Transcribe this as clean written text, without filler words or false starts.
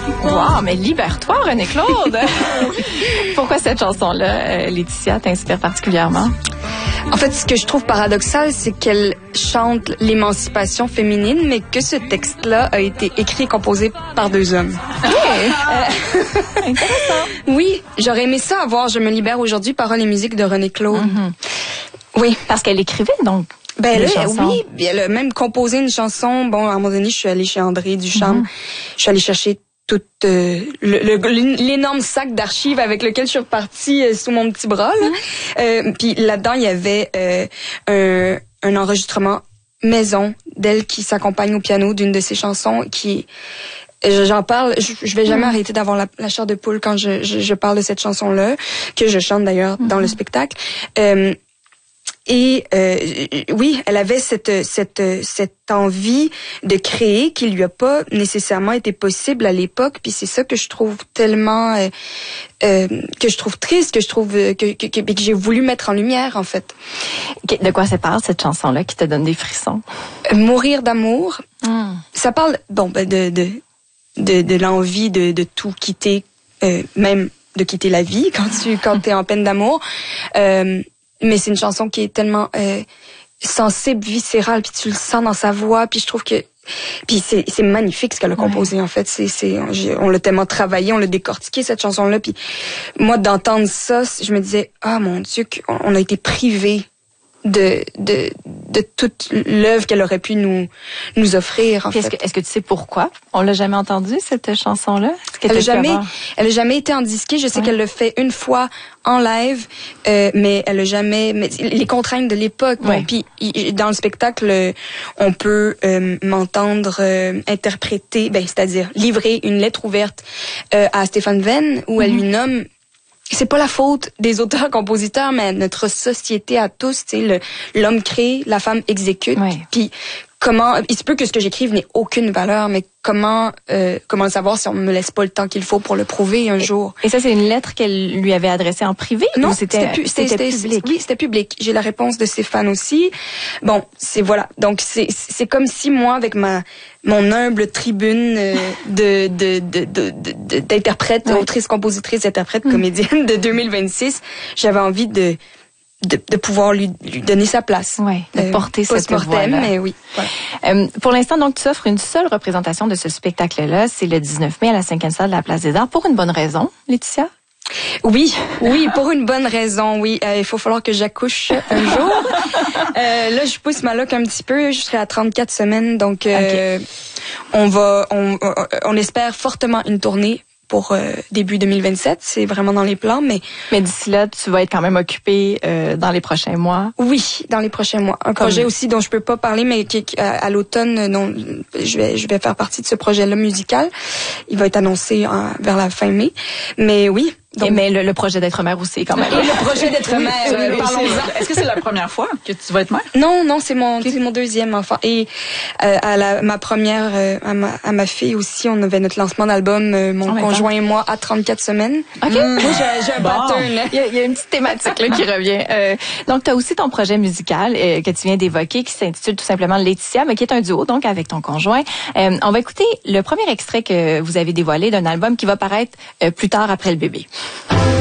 Wow, mais libère-toi, René-Claude! Pourquoi cette chanson-là, Laetitia, t'inspire particulièrement? En fait, ce que je trouve paradoxal, c'est qu'elle chante l'émancipation féminine, mais que ce texte-là a été écrit et composé par 2 hommes. Intéressant. Oui, j'aurais aimé ça avoir Je me libère aujourd'hui, paroles et musique de René-Claude. Oui. Parce qu'elle écrivait, donc. Ben là, oui, elle a même composé une chanson. Bon, à un moment donné, je suis allée chez André Ducharme. Je suis allée chercher tout l'énorme sac d'archives avec lequel je suis repartie sous mon petit bras. Puis là-dedans, il y avait un enregistrement maison d'elle qui s'accompagne au piano d'une de ses chansons qui... J'en parle, je vais jamais arrêter d'avoir la chair de poule quand je parle de cette chanson-là, que je chante d'ailleurs dans le spectacle. Oui, elle avait cette envie de créer qui lui a pas nécessairement été possible à l'époque, puis c'est ça que je trouve tellement que je trouve triste, que je trouve que j'ai voulu mettre en lumière en fait. De quoi ça parle cette chanson-là qui te donne des frissons? Mourir d'amour. Ça parle de l'envie de tout quitter, même de quitter la vie quand t'es en peine d'amour. Mais c'est une chanson qui est tellement sensible, viscérale, puis tu le sens dans sa voix, puis je trouve que puis c'est magnifique ce qu'elle a composé en fait, on l'a tellement travaillé, on l'a décortiqué cette chanson-là, puis moi d'entendre ça, je me disais mon Dieu, on a été privés de toute l'œuvre qu'elle aurait pu nous offrir en fait. Est-ce que tu sais pourquoi on l'a jamais entendue cette chanson-là? Elle a jamais été en disque. Je sais qu'elle l'a fait une fois en live, mais elle a jamais les contraintes de l'époque. Bon, puis dans le spectacle, on peut m'entendre interpréter, c'est-à-dire livrer une lettre ouverte à Stéphane Venn où elle lui nomme. C'est pas la faute des auteurs-compositeurs, mais notre société à tous, tu sais, l'homme crée, la femme exécute. Puis comment, il se peut que ce que j'écrive n'ait aucune valeur, mais comment le savoir si on me laisse pas le temps qu'il faut pour le prouver un jour? Et ça, c'est une lettre qu'elle lui avait adressée en privé? Non, c'était public. Oui, c'était public. J'ai la réponse de Stéphane aussi. Bon, voilà. Donc c'est comme si moi, avec mon humble tribune d'interprète, autrice, compositrice, interprète, comédienne de 2026, j'avais envie de pouvoir lui donner sa place. Oui, de porter cette voix-là. Mais oui. Voilà. Pour l'instant, donc, tu offres une seule représentation de ce spectacle-là. C'est le 19 mai à la 5e salle de la Place des Arts. Pour une bonne raison, Laetitia? Oui, pour une bonne raison, oui. Il faut falloir que j'accouche un jour. Là, je pousse ma loc un petit peu. Je serai à 34 semaines, donc on espère fortement une tournée pour début 2027. C'est vraiment dans les plans, mais d'ici là, tu vas être quand même occupée dans les prochains mois. Oui, dans les prochains mois. Un projet aussi dont je peux pas parler, mais qui à l'automne, je vais faire partie de ce projet-là musical. Il va être annoncé vers la fin mai. Mais oui. Donc, mais le projet d'être mère aussi, quand même. Et le projet d'être mère, parlons-en. Est-ce que c'est la première fois que tu vas être mère? Non, c'est mon deuxième enfant. Et ma première, à ma fille aussi, on avait notre lancement d'album, mon conjoint et moi, à 34 semaines. OK. Moi, j'ai un pattern. Il y a une petite thématique là qui revient. Donc, tu as aussi ton projet musical que tu viens d'évoquer, qui s'intitule tout simplement Laetitia, mais qui est un duo, donc, avec ton conjoint. On va écouter le premier extrait que vous avez dévoilé d'un album qui va paraître plus tard après le bébé.